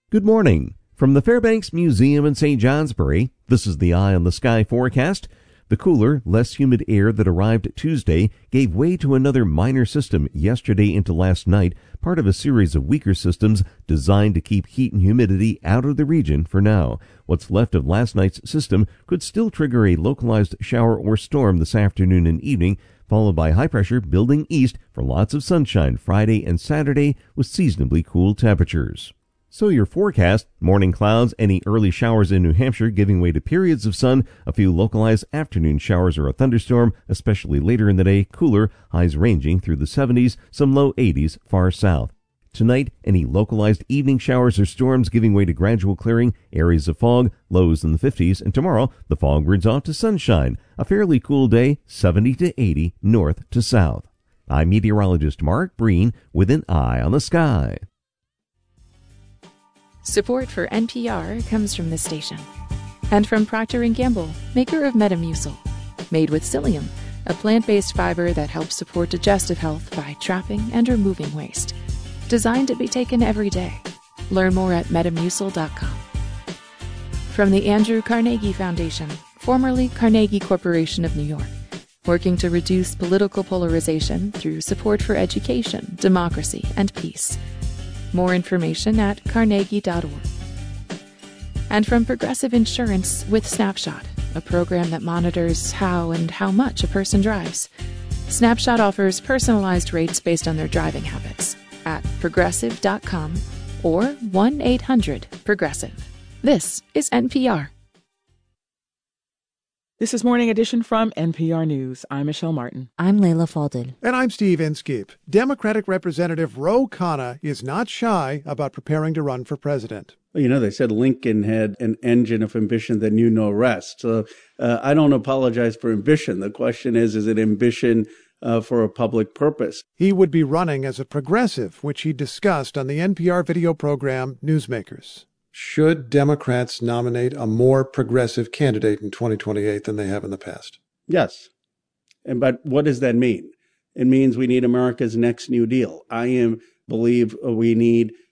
Good morning. From the Fairbanks Museum in St. Johnsbury, this is the Eye on the Sky forecast. The cooler, less humid air that arrived Tuesday gave way to another minor system yesterday into last night, part of a series of weaker systems designed to keep heat and humidity out of the region for now. What's left of last night's system could still trigger a localized shower or storm this afternoon and evening, followed by high pressure building east for lots of sunshine Friday and Saturday with seasonably cool temperatures. So your forecast: morning clouds, any early showers in New Hampshire giving way to periods of sun, a few localized afternoon showers or a thunderstorm, especially later in the day, cooler, highs ranging through the 70s, some low 80s far south. Tonight, any localized evening showers or storms giving way to gradual clearing, areas of fog, lows in the 50s, and tomorrow the fog rids off to sunshine, a fairly cool day, 70 to 80 north to south. I'm meteorologist Mark Breen with an Eye on the Sky. Support for NPR comes from this station and from Procter & Gamble, maker of Metamucil, made with psyllium, a plant-based fiber that helps support digestive health by trapping and removing waste. Designed to be taken every day. Learn more at metamucil.com. From the Andrew Carnegie Foundation, formerly Carnegie Corporation of New York, working to reduce political polarization through support for education, democracy, and peace. More information at carnegie.org. And from Progressive Insurance with Snapshot, a program that monitors how and how much a person drives. Snapshot offers personalized rates based on their driving habits at progressive.com or 1-800-PROGRESSIVE. This is NPR. This is Morning Edition from NPR News. I'm Michelle Martin. I'm Leila Fadel. And I'm Steve Inskeep. Democratic Representative Ro Khanna is not shy about preparing to run for president. Well, they said Lincoln had an engine of ambition that knew no rest. So I don't apologize for ambition. The question is it ambition for a public purpose? He would be running as a progressive, which he discussed on the NPR video program Newsmakers. Should Democrats nominate a more progressive candidate in 2028 than they have in the past? Yes. But what does that mean? It means we need America's next New Deal. I believe we need